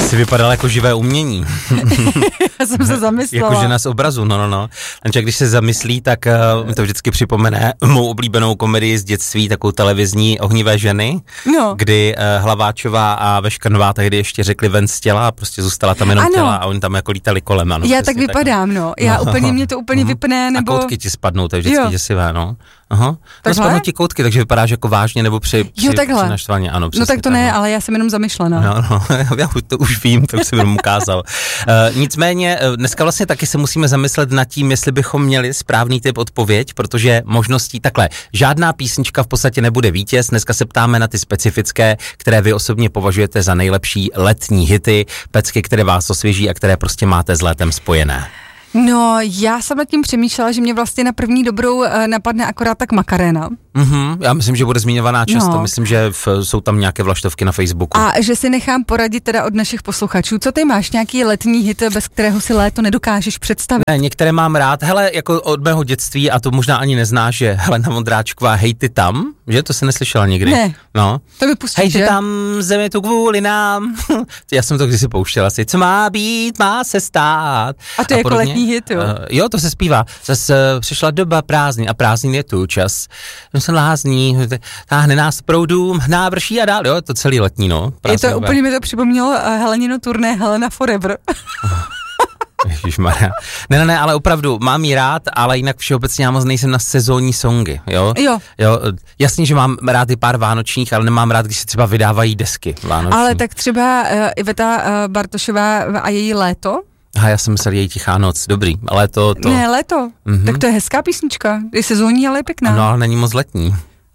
Jsi vypadala jako živé umění. Já jsem se zamyslela. Jako žena z obrazu, no. Takže když se zamyslí, tak mi to vždycky připomene mou oblíbenou komedii z dětství, takovou televizní Ohnivé ženy, kdy Hlaváčová a Veškanová tehdy ještě řekli ven z těla a prostě zůstala tam jenom těla a oni tam jako lítali kolem. Ano, já tak vypadám, no. Já mě to úplně vypne, nebo... A koutky ti spadnou, to je vždycky děsivé, no. Aha. No spadnou ti koutky, takže vypadáš jako vážně nebo při naštvání, ano. No tak to ne, ale já jsem jenom zamyšlená. No, já to už vím, to jsem jenom ukázal. Nicméně dneska vlastně taky se musíme zamyslet nad tím, jestli bychom měli správný typ odpověď, protože možností takhle, žádná písnička v podstatě nebude vítěz, dneska se ptáme na ty specifické, které vy osobně považujete za nejlepší letní hity, pecky, které vás osvěží a které prostě máte s létem spojené. No, já jsem nad tím přemýšlela, že mě vlastně na první dobrou napadne akorát tak Macarena. Já myslím, že bude zmiňovaná často, myslím, že jsou tam nějaké vlaštovky na Facebooku. A že si nechám poradit teda od našich posluchačů. Co ty máš, nějaký letní hit, bez kterého si léto nedokážeš představit? Ne, některé mám rád, hele, jako od mého dětství, a to možná ani neznáš, že Helena Vondráčková, hej ty tam, že to se neslyšela nikdy. Ne, no. To mi pustíš, hej ty že? tam, zemi tu kvůli nám. Já jsem to kdysi pouštěla asi, co má být, má se stát. A to je jako letní hit, jo? Jo, to se zpívá. Zase přišla doba prázdnin a prázdnin je tu čas. Se lázní, táhne nás proudům, návrší a dál, jo, to celý letní, no. Je to úplně mi to připomnělo Helenino turné Helena Forever. Ježišmarja. Ne, ale opravdu, mám jí rád, ale jinak všeobecně já moc nejsem na sezónní songy, jo? Jo. Jasně, že mám rád i pár vánočních, ale nemám rád, když se třeba vydávají desky vánoční. Ale tak třeba Iveta Bartošová a její Léto? Já jsem myslel její Tichá noc, dobrý, ale to... Ne, Léto, tak to je hezká písnička, je sezónní, ale je pěkná. No, ale není moc letní.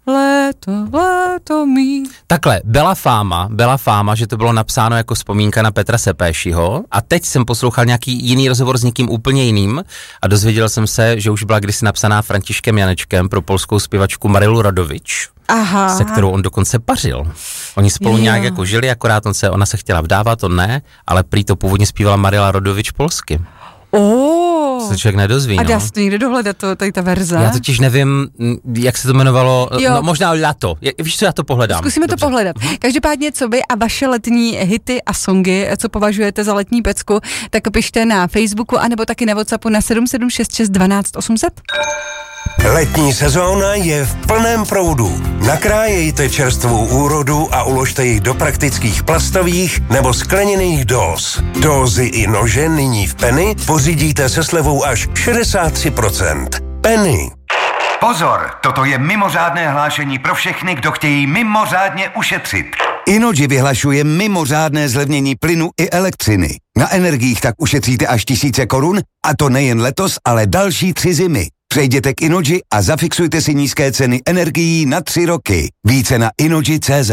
Léto mý. Takhle, byla fáma, že to bylo napsáno jako vzpomínka na Petra Sepéšiho a teď jsem poslouchal nějaký jiný rozhovor s někým úplně jiným a dozvěděl jsem se, že už byla kdysi napsaná Františkem Janečkem pro polskou zpěvačku Marilu Radovič. Aha. Se kterou on dokonce pařil. Oni spolu nějak jako žili, akorát ona se chtěla vdávat, on ne, ale prý to původně zpívala Marila Radovič polsky. Se člověk nedozví, a dá se to někde dohledat, tady ta verze? Já totiž nevím, jak se to jmenovalo, no, možná Lato. Víš co, já to pohledám. Zkusíme to pohledat. Každopádně, co vy a vaše letní hity a songy, co považujete za letní pecku, tak pište na Facebooku, anebo taky na WhatsAppu na 7766 12 800. Letní sezóna je v plném proudu. Nakrájejte čerstvou úrodu a uložte ji do praktických plastových nebo skleněných dóz. Dózy i nože nyní v Penny pořídíte se slevou až 63%. Penny. Pozor, toto je mimořádné hlášení pro všechny, kdo chtějí mimořádně ušetřit. Innogy vyhlašuje mimořádné zlevnění plynu i elektřiny. Na energiích tak ušetříte až 1000 korun, a to nejen letos, ale další 3 zimy. Přejděte k Innogy a zafixujte si nízké ceny energií na 3 roky. Více na innogy.cz.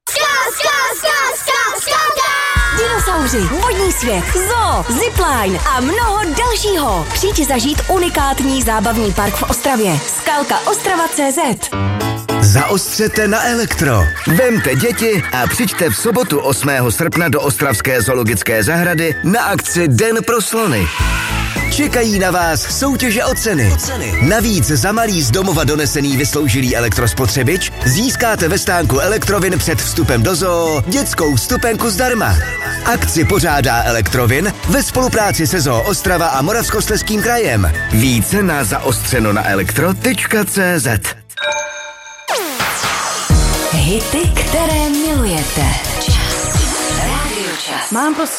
Dinosauři, vodní svět, zoo, zipline a mnoho dalšího. Přijďte zažít unikátní zábavní park v Ostravě. Skalka Ostrava.cz. Zaostřete na elektro. Vemte děti a přijďte v sobotu 8. srpna do Ostravské zoologické zahrady na akci Den pro slony. Čekají na vás soutěže o ceny. Navíc za malý z domova donesený vysloužilý elektrospotřebič získáte ve stánku Elektrovin před vstupem do zoo dětskou vstupenku zdarma. Akci pořádá Elektrovin ve spolupráci se Zoo Ostrava a Moravskoslezským krajem. Více na zaostřenonaelektro.cz. Hity, které milujete. Rádio Čas. Mám prostě